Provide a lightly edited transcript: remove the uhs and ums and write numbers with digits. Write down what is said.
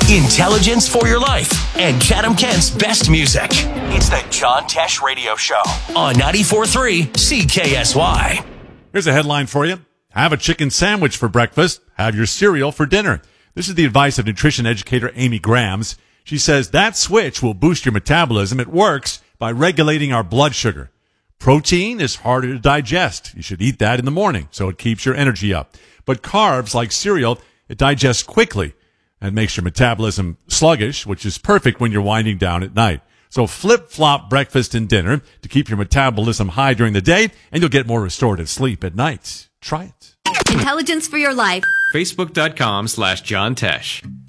intelligence for your life, and Chatham-Kent's best music. It's the John Tesh Radio Show on 94.3 CKSY. Here's a headline for you. Have a chicken sandwich for breakfast. Have your cereal for dinner. This is the advice of nutrition educator Amy Grams. She says that switch will boost your metabolism. It works by regulating our blood sugar. Protein is harder to digest. You should eat that in the morning so it keeps your energy up. But carbs, like cereal, it digests quickly and makes your metabolism sluggish, which is perfect when you're winding down at night. So flip-flop breakfast and dinner to keep your metabolism high during the day, and you'll get more restorative sleep at night. Try it. Intelligence for your life. Facebook.com/John Tesh.